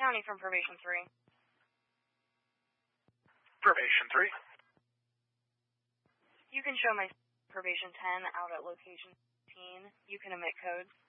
County from Probation 3. Probation 3. You can show my Probation 10 out at location 15. You can emit codes.